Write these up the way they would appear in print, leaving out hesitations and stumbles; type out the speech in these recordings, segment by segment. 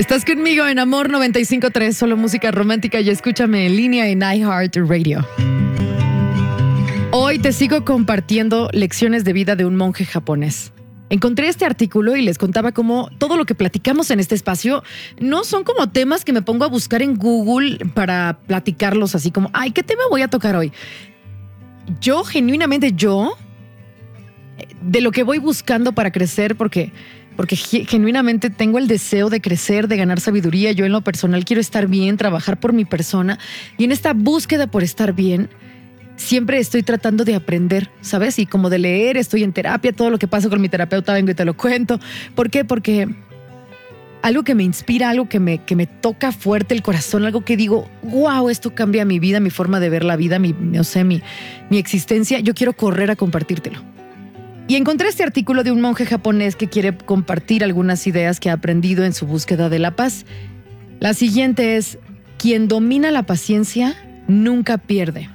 Estás conmigo en Amor 95.3, solo música romántica, y escúchame en línea en iHeartRadio. Hoy te sigo compartiendo lecciones de vida de un monje japonés. Encontré este artículo y les contaba cómo todo lo que platicamos en este espacio no son como temas que me pongo a buscar en Google para platicarlos así como, ay, ¿qué tema voy a tocar hoy? Yo, genuinamente, de lo que voy buscando para crecer, porque genuinamente tengo el deseo de crecer, de ganar sabiduría. Yo en lo personal quiero estar bien, trabajar por mi persona, y en esta búsqueda por estar bien siempre estoy tratando de aprender, ¿sabes? Y como de leer, estoy en terapia, todo lo que pasa con mi terapeuta vengo y te lo cuento. ¿Por qué? Porque algo que me inspira, algo que me toca fuerte el corazón, algo que digo, wow, esto cambia mi vida, mi forma de ver la vida, mi existencia, yo quiero correr a compartírtelo. Y encontré este artículo de un monje japonés que quiere compartir algunas ideas que ha aprendido en su búsqueda de la paz. La siguiente es: quien domina la paciencia nunca pierde,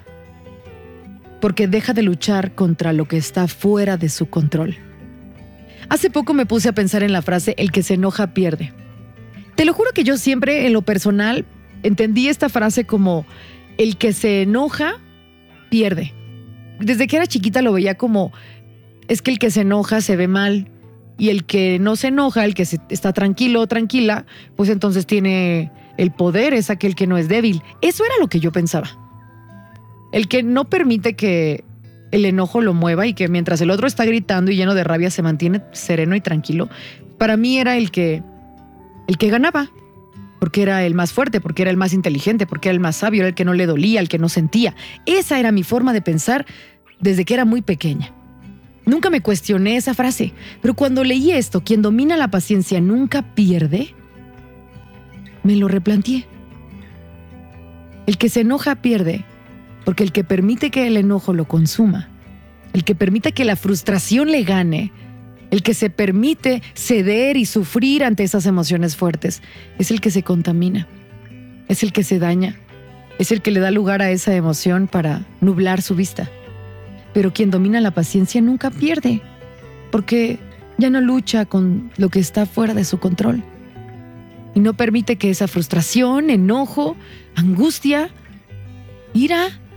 porque deja de luchar contra lo que está fuera de su control. Hace poco me puse a pensar en la frase, el que se enoja pierde. Te lo juro que yo siempre, en lo personal, entendí esta frase como el que se enoja pierde. Desde que era chiquita lo veía como, es que el que se enoja se ve mal, y el que no se enoja, el que está tranquilo o tranquila, pues entonces tiene el poder, es aquel que no es débil. Eso era lo que yo pensaba. El que no permite que el enojo lo mueva y que mientras el otro está gritando y lleno de rabia se mantiene sereno y tranquilo, para mí era el que ganaba, porque era el más fuerte, porque era el más inteligente, porque era el más sabio, era el que no le dolía, el que no sentía. Esa era mi forma de pensar desde que era muy pequeña. Nunca me cuestioné esa frase, pero cuando leí esto, quien domina la paciencia nunca pierde, me lo replanteé. El que se enoja pierde, porque el que permite que el enojo lo consuma, el que permite que la frustración le gane, el que se permite ceder y sufrir ante esas emociones fuertes, es el que se contamina, es el que se daña, es el que le da lugar a esa emoción para nublar su vista. Pero quien domina la paciencia nunca pierde, porque ya no lucha con lo que está fuera de su control. Y no permite que esa frustración, enojo, angustia, ira